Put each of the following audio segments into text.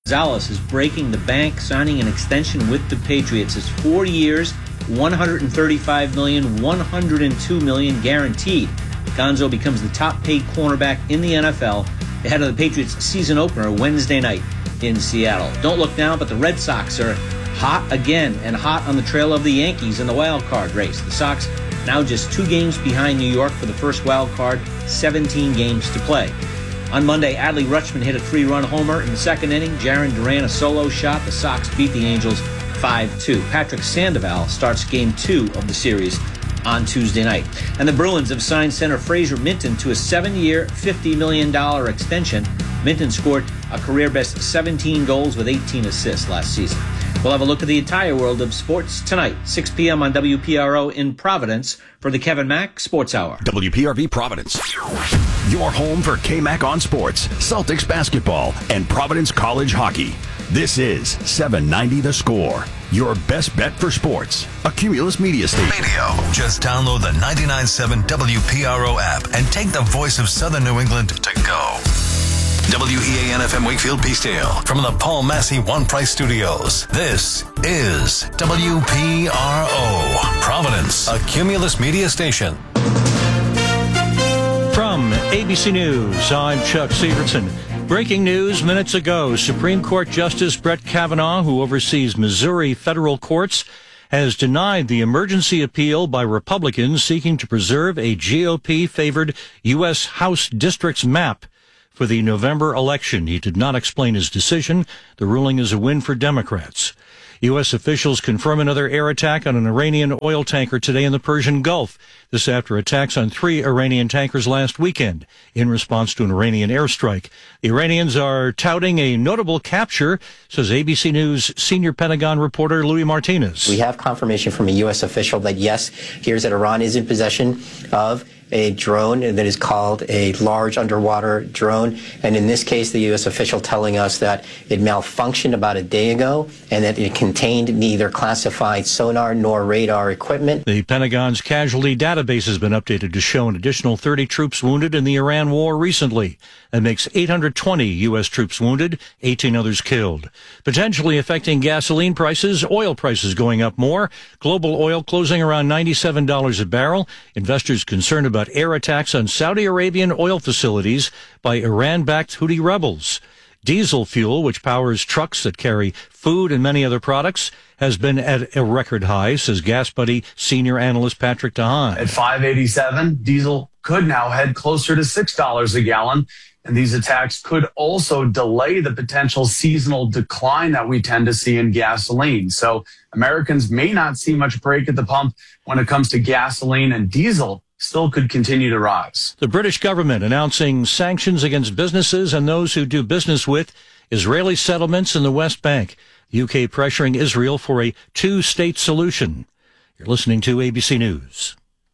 Gonzalez is breaking the bank, signing an extension with the Patriots. It's 4 years, $135 million, $102 million guaranteed. Gonzo becomes the top-paid cornerback in the NFL ahead of the Patriots' season opener Wednesday night in Seattle. Don't look now, but the Red Sox are hot again and hot on the trail of the Yankees in the wild card race. The Sox now just 2 games behind New York for the first wild card, 17 games to play. On Monday, Adley Rutschman hit a 3-run homer in the second inning. Jarren Duran a solo shot. The Sox beat the Angels 5-2. Patrick Sandoval starts Game 2 of the series on Tuesday night. And the Bruins have signed center Fraser Minton to a 7-year, $50 million extension. Minton scored a career-best 17 goals with 18 assists last season. We'll have a look at the entire world of sports tonight, 6 p.m. on WPRO in Providence for the Kevin Mack Sports Hour. WPRV Providence, your home for K-Mac on sports, Celtics basketball, and Providence College hockey. This is 790 The Score, your best bet for sports. A Cumulus Media station. Radio. Just download the 99.7 WPRO app and take the voice of Southern New England to go. WEAN FM Wakefield Peacedale from the Paul Massey One Price Studios. This is WPRO Providence, a Cumulus Media station. From ABC News, I'm Chuck Severson. Breaking news minutes ago, Supreme Court Justice Brett Kavanaugh, who oversees Missouri federal courts, has denied the emergency appeal by Republicans seeking to preserve a GOP-favored U.S. House districts map for the November election. He did not explain his decision. The ruling is a win for Democrats. U.S. officials confirm another air attack on an Iranian oil tanker today in the Persian Gulf. This after attacks on 3 Iranian tankers last weekend in response to an Iranian airstrike. The Iranians are touting a notable capture, says ABC News senior Pentagon reporter Louis Martinez. We have confirmation from a U.S. official that, yes, here's that Iran is in possession of a drone that is called a large underwater drone. And in this case, the U.S. official telling us that it malfunctioned about a day ago and that it contained neither classified sonar nor radar equipment. The Pentagon's casualty database has been updated to show an additional 30 troops wounded in the Iran war recently. That makes 820 U.S. troops wounded, 18 others killed. Potentially affecting gasoline prices, oil prices going up more. Global oil closing around $97 a barrel. Investors concerned about air attacks on Saudi Arabian oil facilities by Iran-backed Houthi rebels. Diesel fuel, which powers trucks that carry food and many other products, has been at a record high, says Gas Buddy senior analyst Patrick DeHaan. At $5.87, diesel could now head closer to $6 a gallon. And these attacks could also delay the potential seasonal decline that we tend to see in gasoline. So Americans may not see much break at the pump when it comes to gasoline, and diesel still could continue to rise. The British government announcing sanctions against businesses and those who do business with Israeli settlements in the West Bank. The UK pressuring Israel for a 2-state solution. You're listening to ABC News.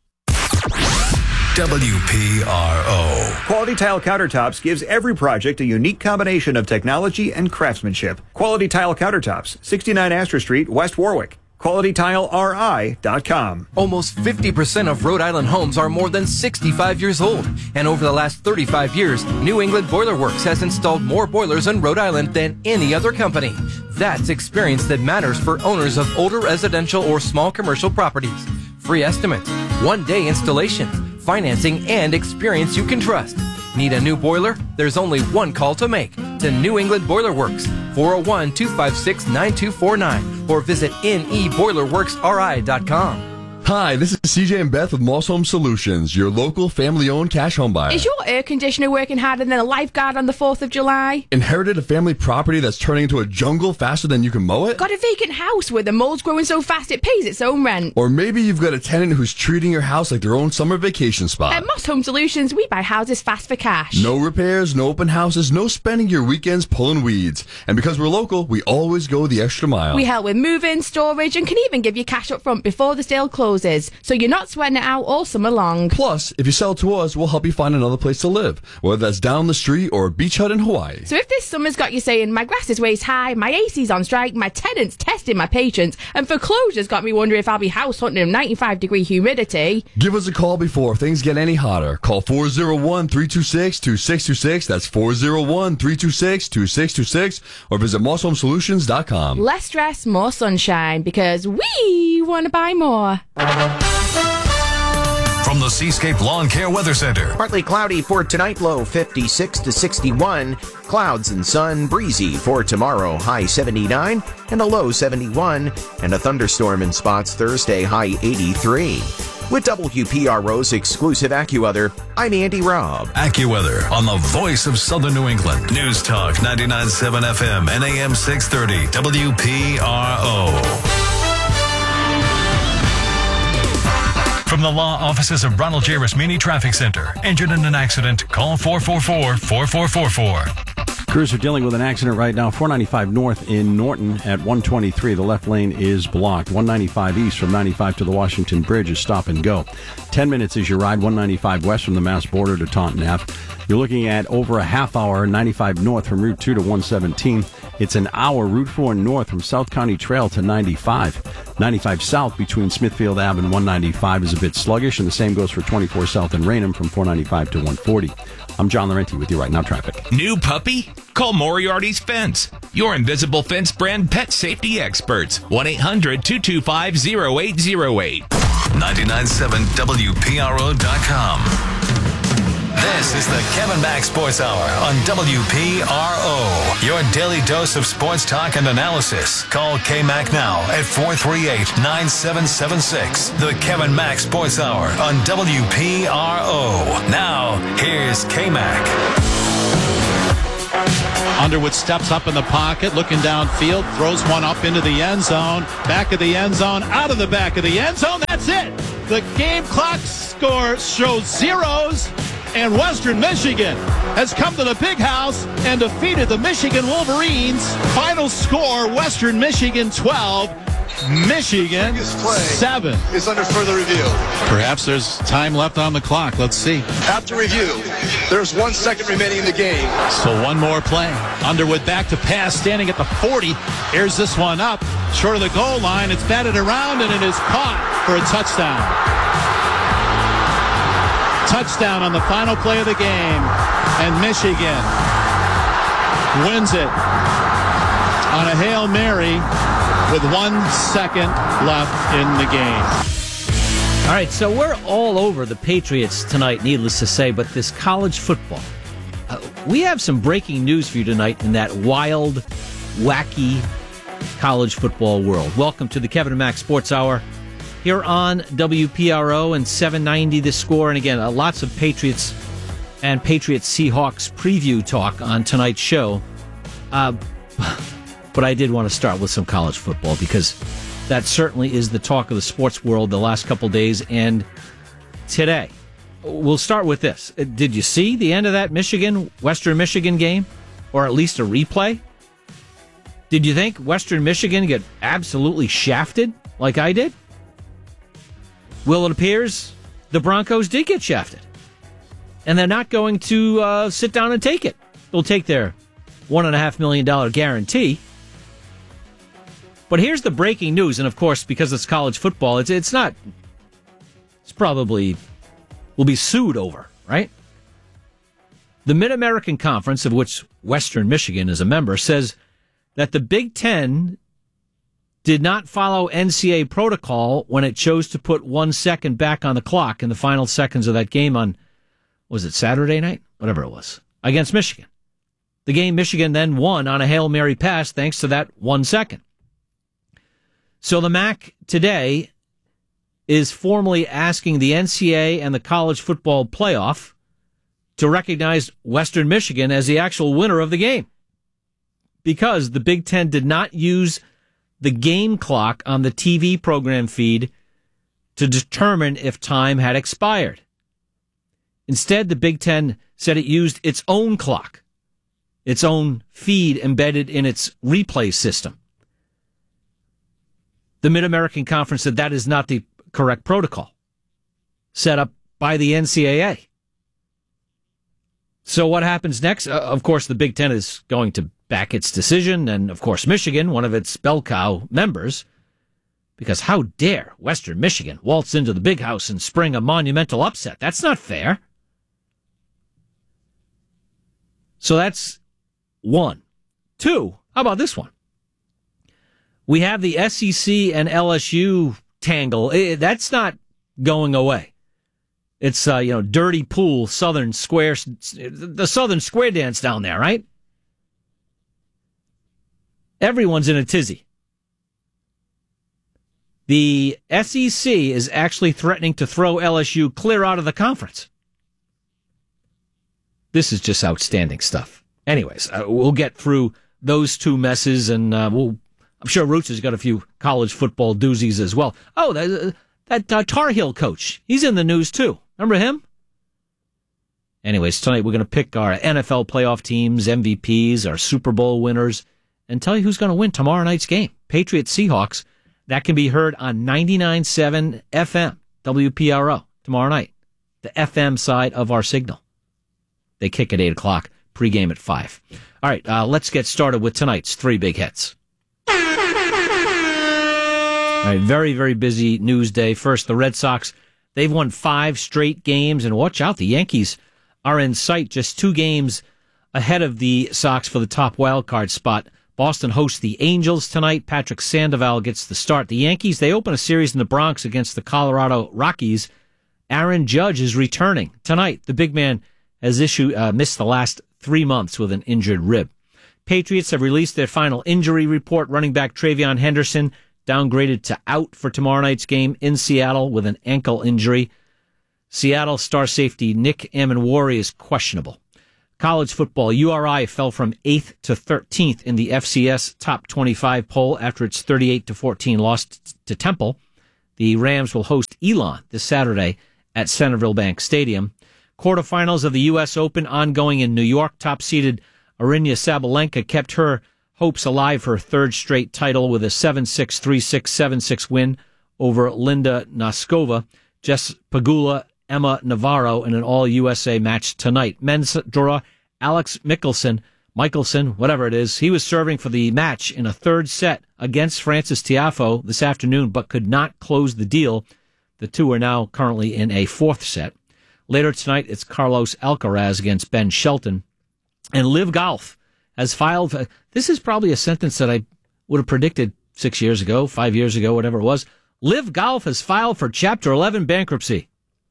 WPRO. Quality Tile Countertops gives every project a unique combination of technology and craftsmanship. Quality Tile Countertops, 69 Astor Street, West Warwick. QualityTileRI.com. Almost 50% of Rhode Island homes are more than 65 years old. And over the last 35 years, New England Boiler Works has installed more boilers in Rhode Island than any other company. That's experience that matters for owners of older residential or small commercial properties. Free estimates, 1-day installation, financing, and experience you can trust. Need a new boiler? There's only one call to make. To New England Boiler Works, 401-256-9249, or visit neboilerworksri.com. Hi, this is CJ and Beth with Moss Home Solutions, your local family-owned cash home buyer. Is your air conditioner working harder than a lifeguard on the 4th of July? Inherited a family property that's turning into a jungle faster than you can mow it? Got a vacant house where the mold's growing so fast it pays its own rent? Or maybe you've got a tenant who's treating your house like their own summer vacation spot. At Moss Home Solutions, we buy houses fast for cash. No repairs, no open houses, no spending your weekends pulling weeds. And because we're local, we always go the extra mile. We help with move-in, storage, and can even give you cash up front before the sale closes. houses, so you're not sweating it out all summer long. Plus, if you sell to us, we'll help you find another place to live, whether that's down the street or a beach hut in Hawaii. So if this summer's got you saying, my grass is waist high, my AC's on strike, my tenant's testing my patience, and foreclosure's got me wondering if I'll be house hunting in 95-degree humidity. Give us a call before things get any hotter. Call 401-326-2626. That's 401-326-2626. Or visit MossHomeSolutions.com. Less stress, more sunshine, because we want to buy more. From the Seascape Lawn Care Weather Center. Partly cloudy for tonight, low 56 to 61. Clouds and sun, breezy for tomorrow, high 79 and a low 71. And a thunderstorm in spots Thursday, high 83. With WPRO's exclusive AccuWeather, I'm Andy Robb. AccuWeather on the voice of Southern New England. News Talk 99.7 FM and AM 630 WPRO. From the law offices of Ronald J. Rasmini Traffic Center. Injured in an accident? Call 444-4444. Crews are dealing with an accident right now. 495 north in Norton at 123. The left lane is blocked. 195 east from 95 to the Washington Bridge is stop and go. 10 minutes is your ride. 195 west from the Mass border to Taunton Ave. You're looking at over a half hour. 95 north from Route 2 to 117. It's an hour. Route 4 north from South County Trail to 95. 95 south between Smithfield Ave and 195 is a bit sluggish, and the same goes for 24 south in Raynham from 495 to 140. I'm John Laurenti with you right now, traffic. New puppy? Call Moriarty's Fence, your Invisible Fence brand pet safety experts. 1-800-225-0808. 99.7 WPRO.com. This is the Kevin Mack Sports Hour on WPRO. Your daily dose of sports talk and analysis. Call K-Mac now at 438-9776. The Kevin Mack Sports Hour on WPRO. Now, here's K-Mac. Underwood steps up in the pocket, looking downfield, throws one up into the end zone, back of the end zone, out of the back of the end zone. That's it. The game clock score shows zeros. And Western Michigan has come to the big house and defeated the Michigan Wolverines. Final score, Western Michigan 12, Michigan 7. Is under further review. Perhaps there's time left on the clock. Let's see. After review, there's 1 second remaining in the game. So one more play. Underwood back to pass, standing at the 40. Airs this one up, short of the goal line. It's batted around, and it is caught for a touchdown. Touchdown on the final play of the game, and Michigan wins it on a Hail Mary with 1 second left in the game. All right, so we're all over the Patriots tonight, needless to say, but this college football. We have some breaking news for you tonight in that wild, wacky college football world. Welcome to the Kevin and Mack Sports Hour here on WPRO and 790 The Score. And again, lots of Patriots and Patriots-Seahawks preview talk on tonight's show. But I did want to start with some college football because that certainly is the talk of the sports world the last couple days and today. We'll start with this. Did you see the end of that Western Michigan game? Or at least a replay? Did you think Western Michigan get absolutely shafted like I did? Well, it appears the Broncos did get shafted. And they're not going to sit down and take it. They'll take their $1.5 million guarantee. But here's the breaking news. And, of course, because it's college football, it's not... It's probably... will be sued over, right? The Mid-American Conference, of which Western Michigan is a member, says that the Big Ten did not follow NCAA protocol when it chose to put 1 second back on the clock in the final seconds of that game on, was it Saturday night? Whatever it was, against Michigan. The game Michigan then won on a Hail Mary pass thanks to that 1 second. So the MAC today is formally asking the NCAA and the college football playoff to recognize Western Michigan as the actual winner of the game because the Big Ten did not use the game clock on the TV program feed to determine if time had expired. Instead, the Big Ten said it used its own clock, its own feed embedded in its replay system. The Mid-American Conference said that is not the correct protocol set up by the NCAA. So what happens next? Of course, the Big Ten is going to back its decision, and of course, Michigan, one of its bell cow members, because how dare Western Michigan waltz into the Big House and spring a monumental upset? That's not fair. So that's one. Two, how about this one? We have the SEC and LSU tangle. That's not going away. It's, dirty pool, Southern Square, the Southern Square dance down there, right? Everyone's in a tizzy. The SEC is actually threatening to throw LSU clear out of the conference. This is just outstanding stuff. Anyways, we'll get through those two messes, and I'm sure Roots has got a few college football doozies as well. Oh, that Tar Heel coach, he's in the news too. Remember him? Anyways, tonight we're going to pick our NFL playoff teams, MVPs, our Super Bowl winners, and tell you who's going to win tomorrow night's game. Patriots-Seahawks. That can be heard on 99.7 FM, WPRO, tomorrow night. The FM side of our signal. They kick at 8 o'clock, pregame at 5. All right, let's get started with tonight's three big hits. All right, very, very busy news day. First, the Red Sox. They've won 5 straight games, and watch out, the Yankees are in sight, just 2 games ahead of the Sox for the top wild card spot. Boston hosts the Angels tonight. Patrick Sandoval gets the start. The Yankees, they open a series in the Bronx against the Colorado Rockies. Aaron Judge is returning tonight. The big man has missed the last 3 months with an injured rib. Patriots have released their final injury report. Running back Travion Henderson downgraded to out for tomorrow night's game in Seattle with an ankle injury. Seattle star safety Nick Amenwari is questionable. College football, URI fell from 8th to 13th in the FCS Top 25 poll after its 38-14 loss to Temple. The Rams will host Elon this Saturday at Centerville Bank Stadium. Quarterfinals of the U.S. Open ongoing in New York. Top-seeded Aryna Sabalenka kept her hopes alive for her third straight title with a 7-6, 3-6, 7-6 win over Linda Noskova. Jess Pegula, Emma Navarro in an all-USA match tonight. Men's draw, Alex Michelson, whatever it is, he was serving for the match in a third set against Francis Tiafoe this afternoon, but could not close the deal. The two are now currently in a fourth set. Later tonight, it's Carlos Alcaraz against Ben Shelton. And Liv Golf has filed, this is probably a sentence that I would have predicted 6 years ago, 5 years ago, whatever it was. Liv Golf has filed for Chapter 11 bankruptcy.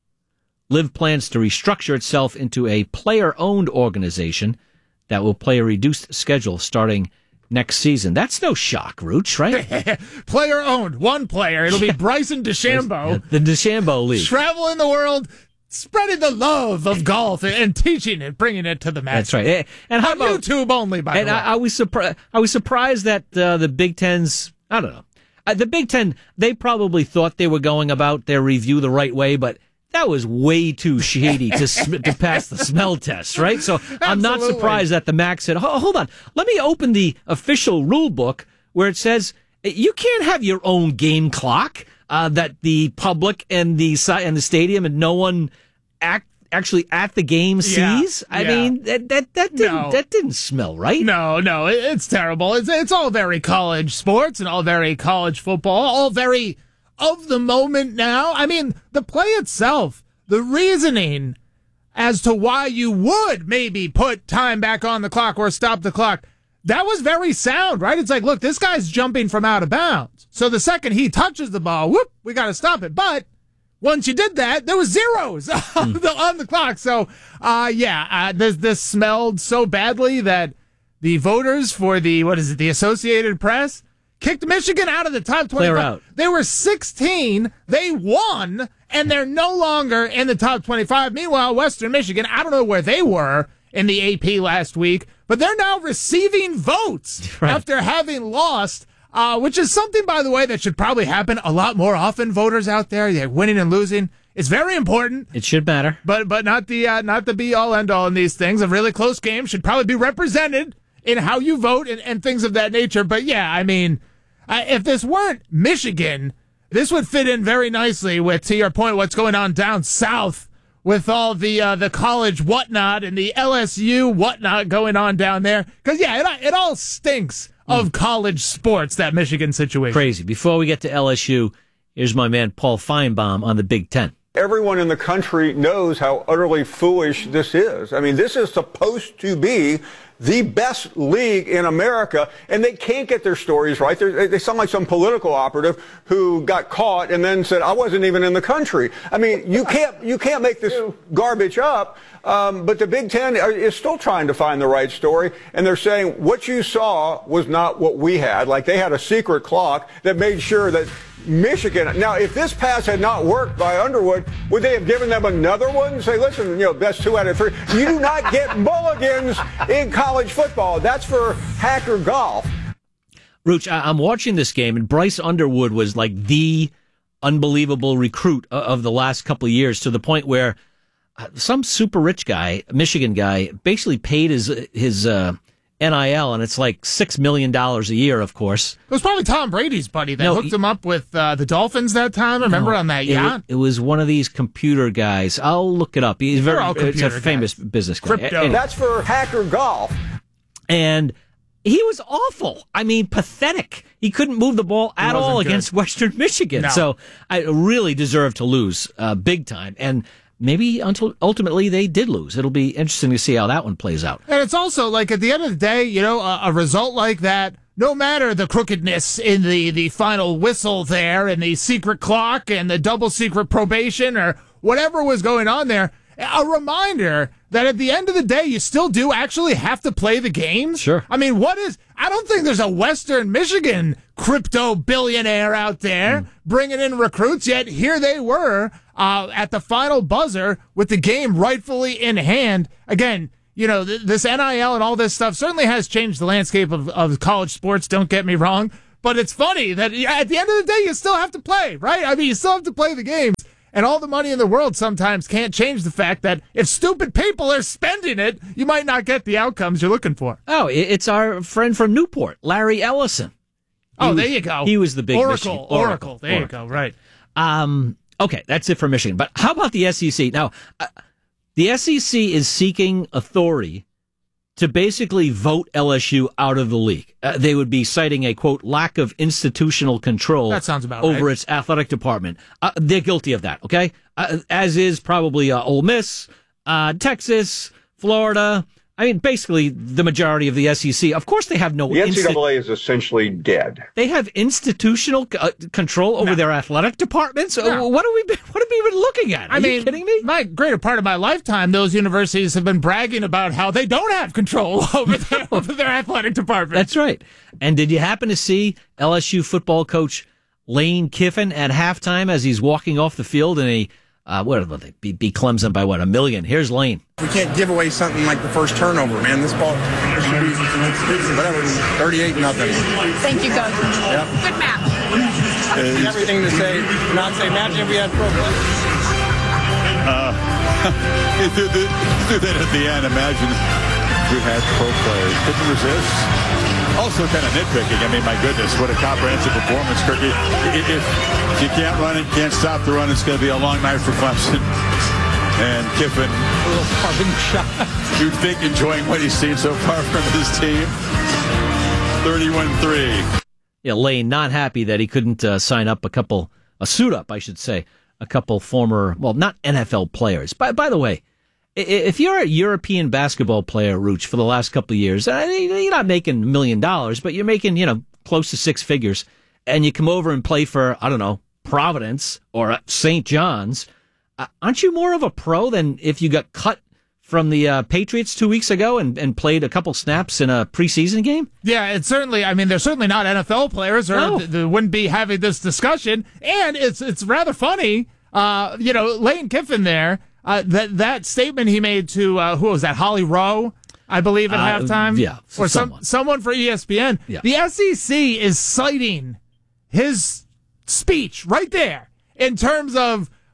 Liv plans to restructure itself into a player-owned organization that will play a reduced schedule starting next season. That's no shock, Rooch, right? Player-owned, one player. It'll be Bryson DeChambeau. The DeChambeau League. Traveling the world, spreading the love of golf and teaching it, bringing it to the match. That's right. And how about YouTube only, by the way. I was surprised that the Big Ten's, I don't know. The Big Ten, they probably thought they were going about their review the right way, but that was way too shady to pass the smell test, right? So I'm not surprised that the MAC said, hold on, let me open the official rule book where it says you can't have your own game clock that the public and the stadium and no one actually at the game sees. I mean, that didn't smell right. No, it's terrible. It's all very college sports and all very college football, all very of the moment now. I mean, the play itself, the reasoning as to why you would maybe put time back on the clock or stop the clock, that was very sound, right? It's like, look, this guy's jumping from out of bounds. So the second he touches the ball, whoop, we got to stop it. But once you did that, there was zeros on the clock. So, this smelled so badly that the voters for the Associated Press kicked Michigan out of the top 25. They're out. They were 16. They won, and they're no longer in the top 25. Meanwhile, Western Michigan, I don't know where they were in the AP last week, but they're now receiving votes after having lost, which is something, by the way, that should probably happen a lot more often. Voters out there, they're winning and losing. It's very important. It should matter. But not the be-all, end-all in these things. A really close game should probably be represented in how you vote and things of that nature. But, yeah, I mean, if this weren't Michigan this would fit in very nicely with, to your point, what's going on down south with all the college whatnot and the LSU whatnot going on down there. Because, yeah, it all stinks of college sports, that Michigan situation. Crazy. Before we get to LSU, here's my man Paul Feinbaum on the Big Ten. Everyone in the country knows how utterly foolish this is. I mean, this is supposed to be the best league in America, and they can't get their stories right. They sound like some political operative who got caught and then said, I wasn't even in the country. I mean, you can't make this garbage up. But the Big Ten is still trying to find the right story, and they're saying what you saw was not what we had. Like, they had a secret clock that made sure that Michigan. Now, if this pass had not worked by Underwood, would they have given them another one and say, listen, best 2 out of 3? You do not get mulligans in college football. That's for hacker golf. Rooch, I'm watching this game, and Bryce Underwood was like the unbelievable recruit of the last couple of years, to the point where some super rich guy, Michigan guy, basically paid his NIL, and it's like $6 million a year, of course. It was probably Tom Brady's buddy that hooked him up with the Dolphins that time. Remember on that yacht? It was one of these computer guys. I'll look it up. He's it's a famous business guy. Crypto. Anyway. That's for hacker golf. And he was awful. I mean, pathetic. He couldn't move the ball at all against Western Michigan. No. So I really deserved to lose big time. And maybe until ultimately they did lose. It'll be interesting to see how that one plays out. And it's also like at the end of the day, a result like that, no matter the crookedness in the final whistle there and the secret clock and the double secret probation or whatever was going on there, a reminder that at the end of the day, you still do actually have to play the games. Sure. I mean, I don't think there's a Western Michigan crypto billionaire out there bringing in recruits, yet here they were at the final buzzer with the game rightfully in hand. Again, this NIL and all this stuff certainly has changed the landscape of college sports, don't get me wrong, but it's funny that at the end of the day, you still have to play, right? I mean, you still have to play the games. And all the money in the world sometimes can't change the fact that if stupid people are spending it, you might not get the outcomes you're looking for. Oh, it's our friend from Newport, Larry Ellison. There you go. He was the big Oracle. There you go. Right. Okay, that's it for Michigan. But how about the SEC? Now, the SEC is seeking authority to basically vote LSU out of the league. They would be citing a, quote, lack of institutional control that sounds about over right. its athletic department. They're guilty of that, okay? As is probably Ole Miss, Texas, Florida. I mean, basically the majority of the SEC. Of course, they have no. The NCAA is essentially dead. They have institutional control over their athletic departments. No. What have we been looking at? Are you kidding me? My greater part of my lifetime, those universities have been bragging about how they don't have control over their athletic department. That's right. And did you happen to see LSU football coach Lane Kiffin at halftime as he's walking off the field in a what did they beat Clemson by 1 million? Here's Lane. We can't give away something like the first turnover, man. This ball should be, 38-0. Thank you, Coach. Yep. Good match. Everything to say, not say, imagine if we had pro players. He threw that at the end. Imagine if we had pro players. Couldn't resist. Also kind of nitpicking. I mean, my goodness, what a comprehensive performance, Kirky. If you can't run it, can't stop the run, it's going to be a long night for Clemson. And Kiffin, a little parting shot. You'd think enjoying what he's seen so far from his team. 31-3. Yeah, Lane not happy that he couldn't sign up suit up, I should say, a couple former, well, not NFL players. By the way, if you're a European basketball player, Rooch, for the last couple of years, you're not making $1 million, but you're making, close to 6 figures, and you come over and play for, I don't know, Providence or St. John's, aren't you more of a pro than if you got cut from the Patriots 2 weeks ago and played a couple snaps in a preseason game? Yeah, it's certainly, they're certainly not NFL players, or they wouldn't be having this discussion, and it's rather funny, Lane Kiffin there, that statement he made to who was that, Holly Rowe, I believe, at halftime, yeah, or someone for ESPN. Yeah. The SEC is citing his speech right there in terms of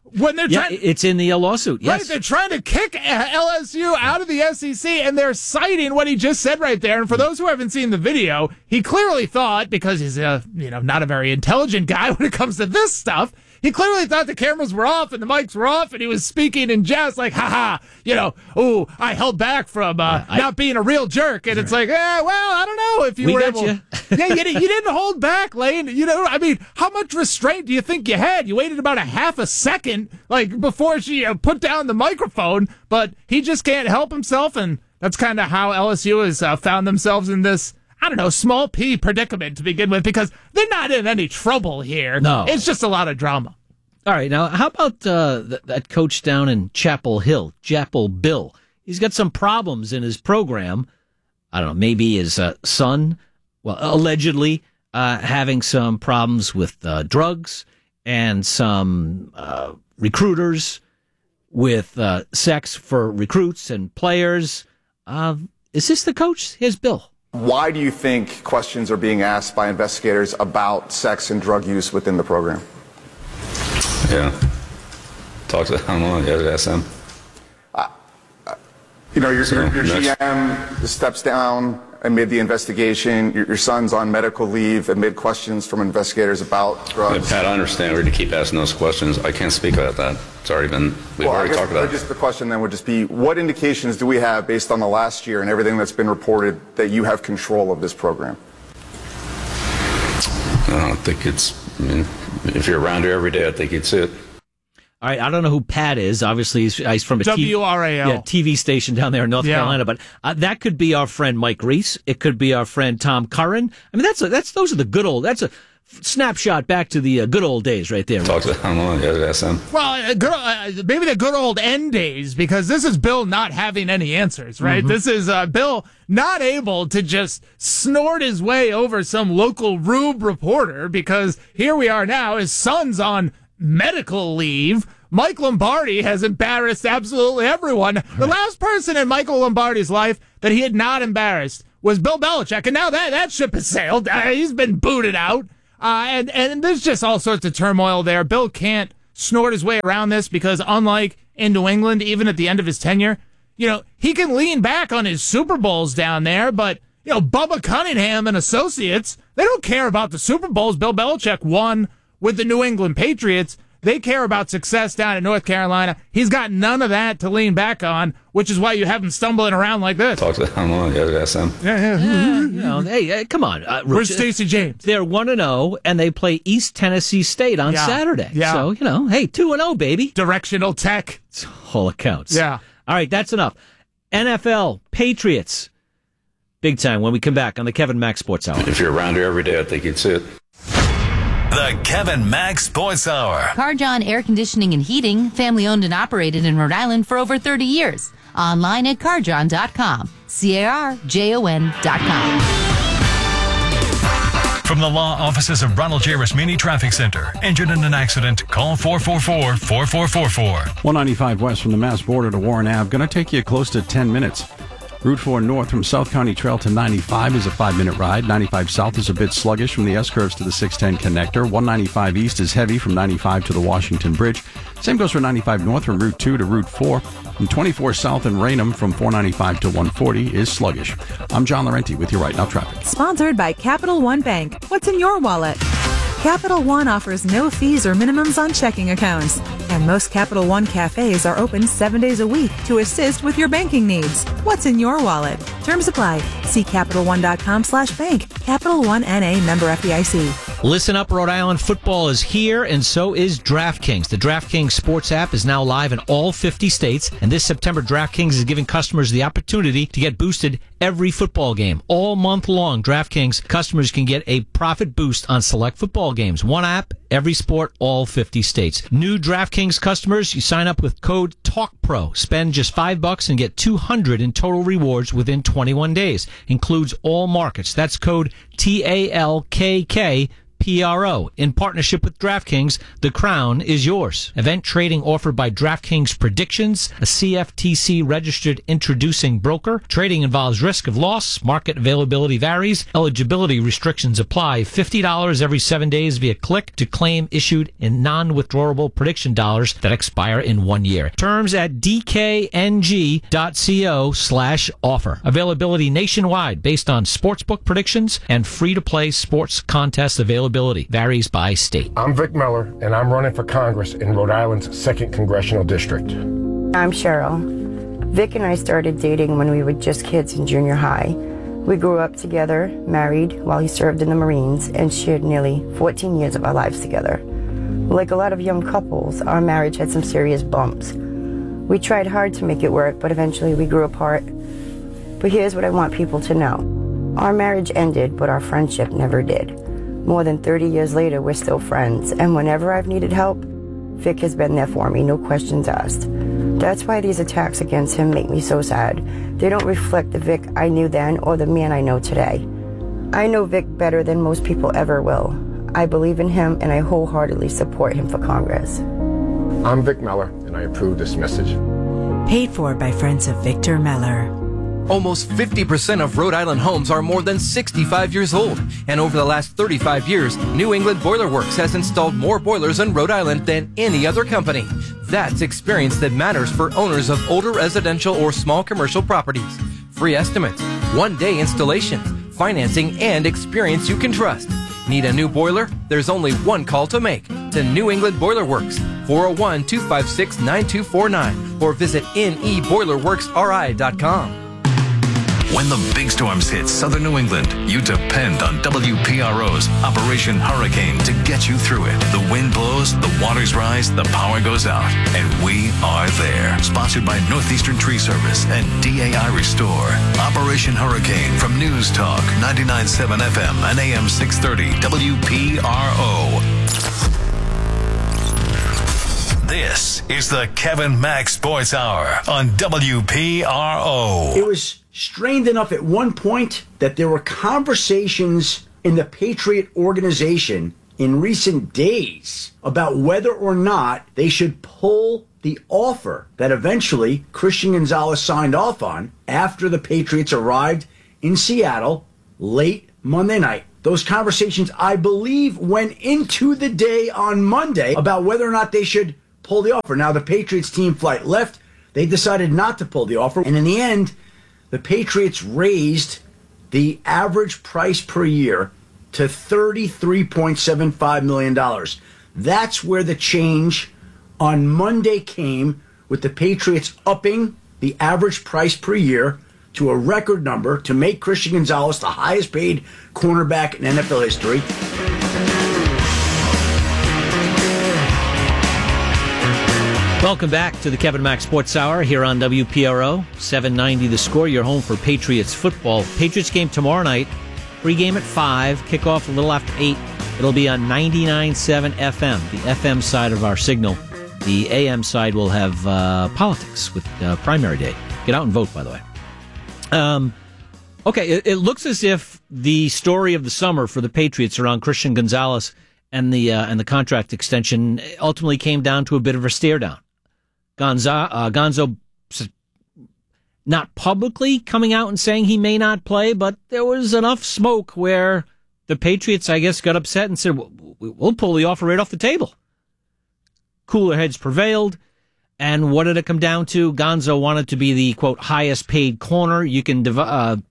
when they're trying, it's in the lawsuit. Yes, right? They're trying to kick LSU out of the SEC, and they're citing what he just said right there. And for those who haven't seen the video, he clearly thought, because he's not a very intelligent guy when it comes to this stuff, he clearly thought the cameras were off and the mics were off, and he was speaking in jest, like, I held back from not being a real jerk. And it's like, I don't know if you were able. You didn't hold back, Lane. How much restraint do you think you had? You waited about a half a second, before she put down the microphone, but he just can't help himself, and that's kind of how LSU has found themselves in this, small P predicament to begin with, because they're not in any trouble here. No. It's just a lot of drama. All right, now, how about that coach down in Chapel Hill, Chapel Bill? He's got some problems in his program. I don't know, maybe his son, allegedly having some problems with drugs, and some recruiters with sex for recruits and players. Is this the coach? Here's Bill. Why do you think questions are being asked by investigators about sex and drug use within the program? Yeah. Talk to them. I don't know. Ask them. Your GM steps down amid the investigation. Your son's on medical leave amid questions from investigators about drugs. Pat, I understand. We're to keep asking those questions. I can't speak about that. It's already been. We've already talked about it. Just the question then would just be, what indications do we have based on the last year and everything that's been reported that you have control of this program? I don't think it's. If you're around here every day, I think you'd see it. All right, I don't know who Pat is. Obviously, he's from a WRAL TV station down there in North Carolina. But that could be our friend Mike Reese. It could be our friend Tom Curran. I mean, those are the good old. That's a snapshot back to the good old days, right there. Talk to them. I don't know. Ask them. Well, maybe the good old end days, because this is Bill not having any answers, right? Mm-hmm. This is Bill not able to just snort his way over some local rube reporter, because here we are now. His son's on medical leave. Mike Lombardi has embarrassed absolutely everyone. The last person in Michael Lombardi's life that he had not embarrassed was Bill Belichick, and now that ship has sailed. He's been booted out, and there's just all sorts of turmoil there. Bill can't snort his way around this, because unlike in New England, even at the end of his tenure, he can lean back on his Super Bowls down there, but Bubba Cunningham and associates, they don't care about the Super Bowls Bill Belichick won with the New England Patriots. They care about success down in North Carolina. He's got none of that to lean back on, which is why you have him stumbling around like this. Talk to them. I don't know. Ask them. Hey, come on. Where's Stacey James? They're 1-0, and they play East Tennessee State on Saturday. Yeah. So, hey, 2-0, baby. Directional tech. It's all accounts. Yeah. All right, that's enough. NFL, Patriots. Big time when we come back on the Kevin Mack Sports Hour. If you're around here every day, I think you'd see it. The Kevin Mack Sports Hour. Carjon Air Conditioning and Heating, family owned and operated in Rhode Island for over 30 years. Online at carjon.com. CARJON.com. From the law offices of Ronald J. Rasmini Traffic Center. Injured in an accident? Call 444-4444. 195 west from the Mass border to Warren Ave. Going to take you close to 10 minutes. Route 4 north from South County Trail to 95 is a 5-minute ride. 95 south is a bit sluggish from the S-curves to the 610 connector. 195 east is heavy from 95 to the Washington Bridge. Same goes for 95 north from Route 2 to Route 4. And 24 south in Raynham from 495 to 140 is sluggish. I'm John Laurenti with your Right Now Traffic. Sponsored by Capital One Bank. What's in your wallet? Capital One offers no fees or minimums on checking accounts. And most Capital One cafes are open 7 days a week to assist with your banking needs. What's in your wallet? Terms apply. See CapitalOne.com/bank. Capital One N.A. member FDIC. Listen up, Rhode Island football is here, and so is DraftKings. The DraftKings Sports app is now live in all 50 states, and this September, DraftKings is giving customers the opportunity to get boosted every football game. All month long, DraftKings customers can get a profit boost on select football games. One app, every sport, all 50 states. New DraftKings customers, you sign up with code TALKPRO. Spend just $5 and get $200 in total rewards within 21 days. Includes all markets. That's code TALKK. WPRO. In partnership with DraftKings, the crown is yours. Event trading offered by DraftKings Predictions, a CFTC-registered introducing broker. Trading involves risk of loss. Market availability varies. Eligibility restrictions apply. $50 every 7 days via click to claim issued in non-withdrawable prediction dollars that expire in 1 year. Terms at dkng.co/offer. Availability nationwide based on sportsbook predictions and free-to-play sports contest availability. Varies by state. I'm Vic Miller, and I'm running for Congress in Rhode Island's 2nd Congressional District. I'm Cheryl. Vic and I started dating when we were just kids in junior high. We grew up together, married while he served in the Marines, and shared nearly 14 years of our lives together. Like a lot of young couples, our marriage had some serious bumps. We tried hard to make it work, but eventually we grew apart. But here's what I want people to know. Our marriage ended, but our friendship never did. More than 30 years later, we're still friends, and whenever I've needed help, Vic has been there for me, no questions asked. That's why these attacks against him make me so sad. They don't reflect the Vic I knew then or the man I know today. I know Vic better than most people ever will. I believe in him, and I wholeheartedly support him for Congress. I'm Vic Miller, and I approve this message. Paid for by Friends of Victor Meller. Almost 50% of Rhode Island homes are more than 65 years old. And over the last 35 years, New England Boiler Works has installed more boilers in Rhode Island than any other company. That's experience that matters for owners of older residential or small commercial properties. Free estimates, 1-day installation, financing, and experience you can trust. Need a new boiler? There's only one call to make. To New England Boiler Works, 401-256-9249, or visit neboilerworksri.com. When the big storms hit southern New England, you depend on WPRO's Operation Hurricane to get you through it. The wind blows, the waters rise, the power goes out, and we are there. Sponsored by Northeastern Tree Service and DAI Restore. Operation Hurricane from News Talk 99.7 FM and AM 630 WPRO. This is the Kevin Mack Sports Hour on WPRO. It was strained enough at one point that there were conversations in the Patriot organization in recent days about whether or not they should pull the offer that eventually Christian Gonzalez signed off on after the Patriots arrived in Seattle late Monday night. Those conversations, I believe, went into the day on Monday about whether or not they should pull the offer. Now, the Patriots team flight left. They decided not to pull the offer. And in the end, the Patriots raised the average price per year to $33.75 million. That's where the change on Monday came, with the Patriots upping the average price per year to a record number to make Christian Gonzalez the highest paid cornerback in NFL history. Welcome back to the Kevin Mack Sports Hour here on WPRO 790 The Score, your home for Patriots football. Patriots game tomorrow night, pregame at 5, kickoff a little after 8. It'll be on 99.7 FM, the FM side of our signal. The AM side will have politics with primary day. Get out and vote, by the way. Okay, it looks as if the story of the summer for the Patriots around Christian Gonzalez and the contract extension ultimately came down to a bit of a stare down. Gonzo not publicly coming out and saying he may not play, but there was enough smoke where the Patriots, I guess, got upset and said, we'll pull the offer right off the table. Cooler heads prevailed. And what did it come down to? Gonzo wanted to be the, quote, highest paid corner. You can kind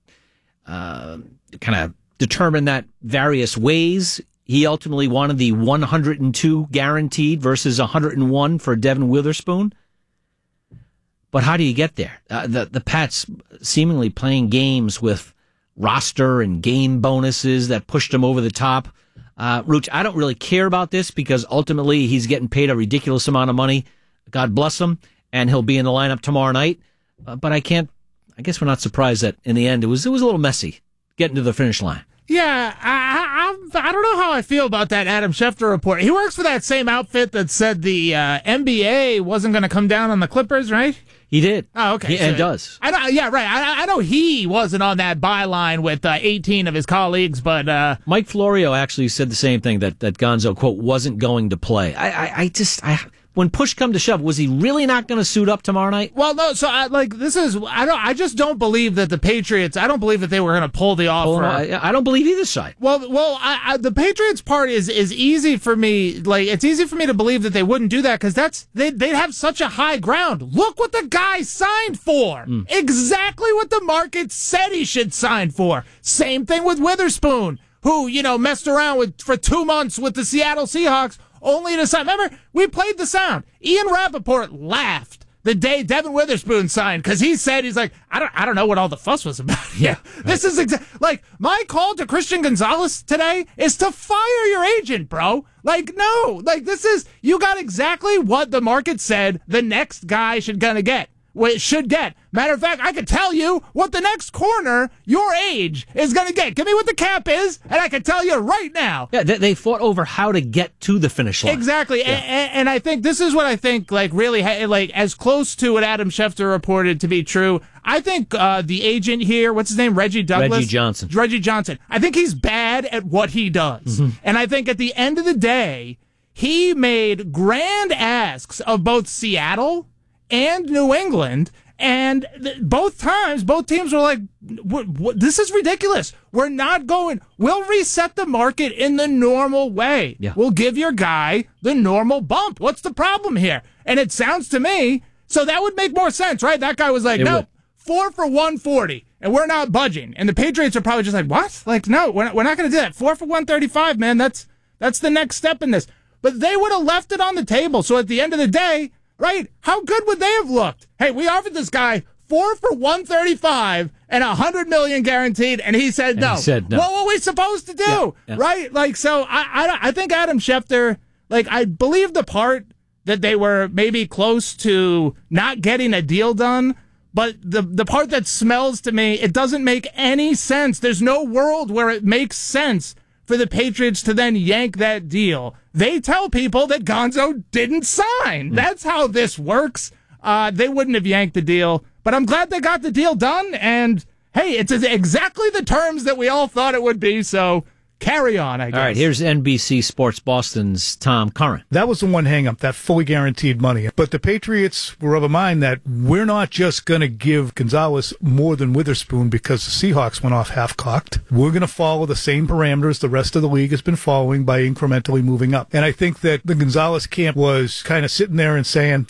of determine that various ways. He ultimately wanted the 102 guaranteed versus 101 for Devin Witherspoon. But how do you get there? The Pats seemingly playing games with roster and game bonuses that pushed him over the top. Rooch, I don't really care about this because ultimately he's getting paid a ridiculous amount of money. God bless him, and he'll be in the lineup tomorrow night. But I guess we're not surprised that in the end it was a little messy getting to the finish line. Yeah, I don't know how I feel about that Adam Schefter report. He works for that same outfit that said the NBA wasn't going to come down on the Clippers, right? He did. Oh, okay. And does. I know he wasn't on that byline with 18 of his colleagues, but Mike Florio actually said the same thing, that Gonzo, quote, wasn't going to play. When push come to shove, was he really not going to suit up tomorrow night? Well, no. So, I just don't believe that the Patriots. I don't believe that they were going to pull the offer. I don't believe either side. Well, the Patriots part is easy for me. Like, it's easy for me to believe that they wouldn't do that because they'd have such a high ground. Look what the guy signed for. Exactly what the market said he should sign for. Same thing with Witherspoon, who messed around for 2 months with the Seattle Seahawks. Only to sign. Remember, we played the sound. Ian Rappaport laughed the day Devin Witherspoon signed because he's like, I don't know what all the fuss was about. Yeah, this is like my call to Christian Gonzalez today is to fire your agent, bro. Like, no, like this is you got exactly what the market said the next guy should get. Matter of fact, I could tell you what the next corner your age is going to get. Give me what the cap is, and I can tell you right now. Yeah, they fought over how to get to the finish line. Exactly, yeah. And I think this is what I think, like, really, like, as close to what Adam Schefter reported to be true. I think the agent here, what's his name, Reggie Douglas? Reggie Johnson. I think he's bad at what he does. Mm-hmm. And I think at the end of the day, he made grand asks of both Seattle and New England, and both teams were like, this is ridiculous. We're not going. We'll reset the market in the normal way. Yeah. We'll give your guy the normal bump. What's the problem here? And it sounds to me, so that would make more sense, right? That guy was like, no, 4 for $140, and we're not budging. And the Patriots are probably just like, what? Like, no, we're not going to do that. 4 for $135, man. That's the next step in this. But they would have left it on the table. So at the end of the day, right? How good would they have looked? Hey, we offered this guy 4 for $135 and $100 million guaranteed, and he said no. What were we supposed to do? Yeah. Right? Like, so I think Adam Schefter, like, I believe the part that they were maybe close to not getting a deal done, but the part that smells to me, it doesn't make any sense. There's no world where it makes sense for the Patriots to then yank that deal. They tell people that Gonzo didn't sign. That's how this works. They wouldn't have yanked the deal, but I'm glad they got the deal done. And hey, it's exactly the terms that we all thought it would be. So carry on, I guess. All right, here's NBC Sports Boston's Tom Curran. That was the one hang-up, that fully guaranteed money. But the Patriots were of a mind that we're not just going to give Gonzalez more than Witherspoon because the Seahawks went off half-cocked. We're going to follow the same parameters the rest of the league has been following by incrementally moving up. And I think that the Gonzalez camp was kind of sitting there and saying,